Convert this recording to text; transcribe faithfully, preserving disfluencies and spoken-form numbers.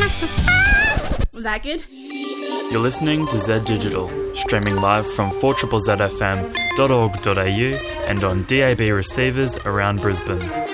Was that good? You're listening to Z Digital, streaming live from four Z Z F M dot org dot a u and on D A B receivers around Brisbane.